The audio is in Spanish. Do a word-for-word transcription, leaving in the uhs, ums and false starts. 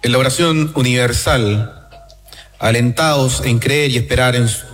En la oración universal, alentados en creer y esperar en su